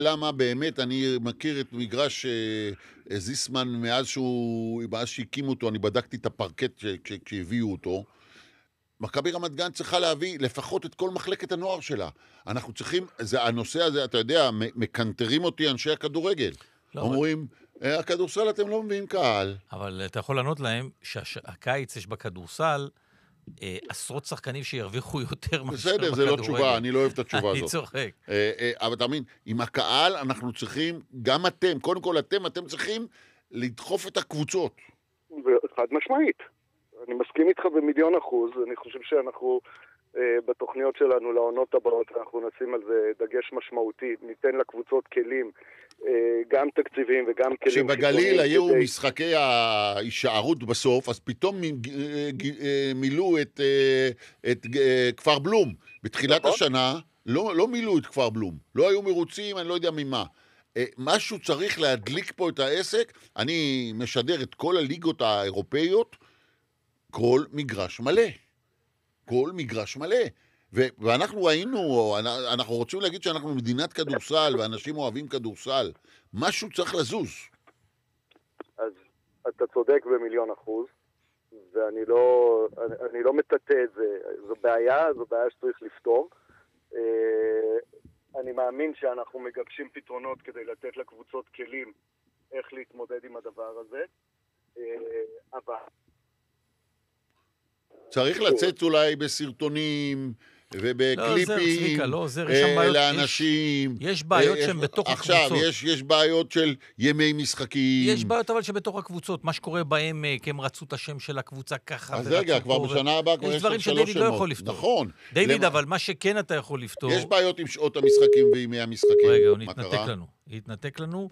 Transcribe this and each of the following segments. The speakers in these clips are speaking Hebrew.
למה באמת אני מכיר את מגרש זיסמן מאז שהקימו אותו, אני בדקתי את הפרקט כשהביאו אותו. מכבי רמת גן צריכה להביא לפחות את כל מחלקת הנוער שלה. אנחנו צריכים, הנושא הזה, אתה יודע, מקנטרים אותי אנשי הכדורגל. לא, אומרים, הכדורסל אתם לא מביאים קהל. אבל אתה יכול לענות להם שהקיץ יש בכדורסל עשרות שחקנים שירוויחו יותר מאשר בכדורגל. בסדר, זה לא תשובה, אני לא אוהב את התשובה הזאת. אני צוחק. אבל תאמין, עם הקהל אנחנו צריכים, גם אתם, קודם כל אתם צריכים לדחוף את הקבוצות. חד משמעית. אני מסכים איתך ב1,000,000%. אני חושב שאנחנו בתוכניות שלנו לעונות הבאות, אנחנו נשים על זה דגש משמעותי. ניתן לקבוצות כלים, גם תקציבים וגם כלים. שבגליל היו משחקי ההישארות בסוף, אז פתאום מילאו את כפר בלום. בתחילת השנה לא מילאו את כפר בלום. לא היו מרוצים, אני לא יודע ממה. משהו צריך להדליק פה את העסק. אני משדר את כל הליגות האירופאיות, כל מגרש מלא. כל מגרש מלא. ואנחנו ראינו, אנחנו רוצים להגיד שאנחנו מדינת כדורסל, ואנשים אוהבים כדורסל. משהו צריך לזוז. אז אתה צודק ב1,000,000%, ואני לא מטאטא את זה. זו בעיה שצריך לפתור. אני מאמין שאנחנו מגבשים פתרונות כדי לתת לקבוצות כלים איך להתמודד עם הדבר הזה. אבל צריך לצאת אולי בסרטונים ובקליפים לאנשים. יש בעיות שהן בתוך הקבוצות. עכשיו, יש בעיות של ימי משחקים. יש בעיות אבל שבתוך הקבוצות, מה שקורה בהם, כי הם רצו את השם של הקבוצה ככה. אז רגע, כבר בשנה הבאה כבר יש 3 שמות. יש דברים שדיוויד לא יכול לפתור. נכון. דיוויד, אבל מה שכן אתה יכול לפתור... יש בעיות עם שעות המשחקים וימי המשחקים. רגע, הוא נתנתק לנו.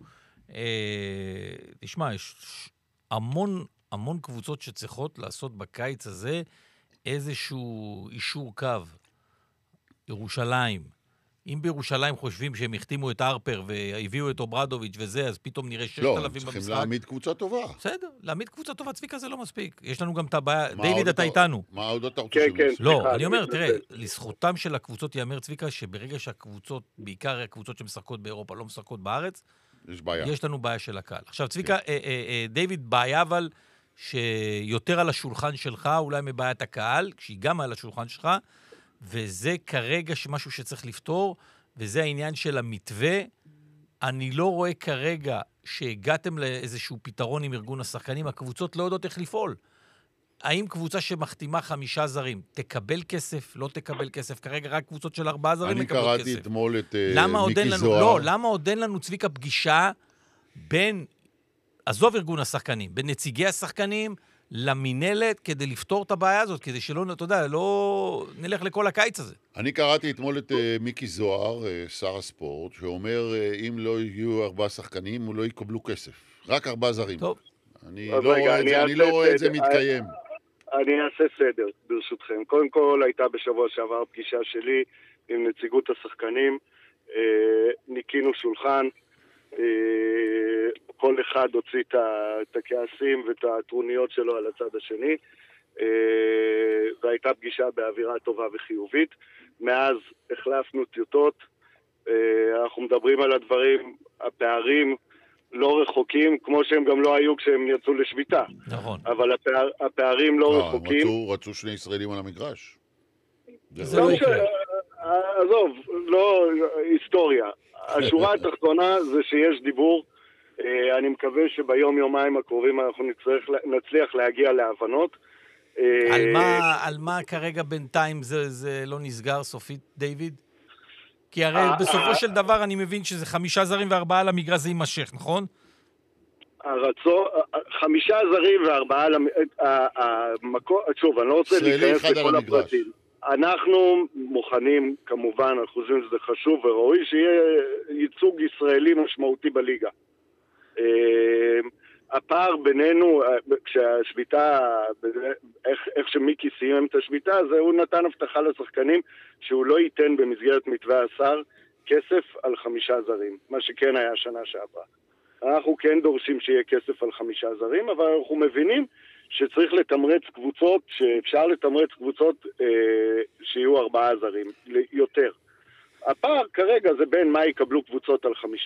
תשמע, יש המון קבוצות שצריכות לעשות בקיץ הזה איזשהו אישור קו. ירושלים. אם בירושלים חושבים שהם החתימו את ארפר והביאו את אוברדוביץ' וזה, אז פתאום נראה 6,000 במשחק. לא, צריכים להעמיד קבוצה טובה. בסדר, להעמיד קבוצה טובה, צביקה זה לא מספיק. יש לנו גם את הבעיה, דיוויד אתה איתנו. מה עוד אתה רוצה? כן, לא, אני אומר, תראה, לזכותם של הקבוצות יאמר צביקה, שברגע שהקבוצות, בעיקר הקבוצות שמשחקות באירופה, לא משחקות בארץ, יש בעיה. יש לנו בעיה של הקהל. עכשיו, צביקה, דיוויד, בעיה אבל שיותר על השולחן שלך, אולי מבעיית הקהל, כשהיא גם על השולחן שלך, וזה כרגע משהו שצריך לפתור, וזה העניין של המתווה. אני לא רואה כרגע שהגעתם לאיזשהו פתרון עם ארגון השחקנים, הקבוצות לא יודעות איך לפעול. האם קבוצה שמחתימה 5 זרים, תקבל כסף, לא תקבל כסף? כרגע רק קבוצות של 4 זרים מקבלות כסף. אני קראתי אתמול את מיקי זוהר. לא, למה עוד אין לנו צביקה פגישה בין, עזוב ארגון השחקנים, בין נציגי השחקנים למינלת כדי לפתור את הבעיה הזאת, כדי שלא, אתה יודע, לא נלך לכל הקיץ הזה. אני קראתי אתמול את מיקי זוהר, שר הספורט, שאומר, אם לא יהיו 4 שחקנים, הוא לא יקבלו כסף. רק 4 זרים. טוב. אני לא רואה את זה מתקיים. אני אעשה סדר, ברשותכם. קודם כל, הייתה בשבוע שעבר פגישה שלי עם נציגות השחקנים. ניקינו שולחן. כל אחד הוציא את הכעסים ואת הטרוניות שלו על הצד השני, והייתה פגישה באווירה טובה וחיובית. מאז החלפנו טיוטות, אנחנו מדברים על הדברים, הפערים לא רחוקים, כמו שהם גם לא היו כשהם יצאו לשביתה. נכון. אבל הפערים לא רחוקים. רצו 2 ישראלים על המגרש. זה לא יקרה. עזוב, לא היסטוריה. השורה התחתונה זה שיש דיבור. אני מקווה שביום-יומיים הקרובים אנחנו נצליח להגיע להבנות. על מה כרגע בינתיים זה לא נסגר סופית, דיוויד? כי הרי בסופו של דבר אני מבין שזה 5 זרים ו4 על המגרש זה יימשך, נכון? 5 זרים ו4 על המקום, שוב, אני לא רוצה להיכנס לכל הפרטים. אנחנו מוכנים, כמובן, אנחנו חושבים שזה חשוב וראוי, שיהיה ייצוג ישראלי משמעותי בליגה. הפער בינינו, כשהשביתה, איך שמיקי סיים את השביתה, הוא נתן הבטחה לשחקנים שהוא לא ייתן במסגרת מתווה השר כסף על 5 זרים, מה שכן היה שנה שעברה. אנחנו כן דורשים שיהיה כסף על 5 זרים, אבל אנחנו מבינים שצריך לתמרץ קבוצות, שאפשר לתמרץ קבוצות שיהיו 4 זרים, יותר. הפער כרגע זה בין מה יקבלו קבוצות על 5